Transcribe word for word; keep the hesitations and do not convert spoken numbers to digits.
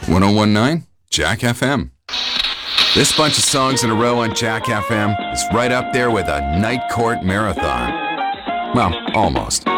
ten nineteen Jack F M. This bunch of songs in a row on Jack F M is right up there with a night court marathon. Well, almost.